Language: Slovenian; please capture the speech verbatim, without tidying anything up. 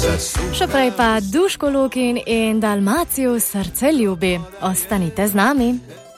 Še prej pa Duško Lokin in Dalmaciju srce ljubi. Ostanite z nami.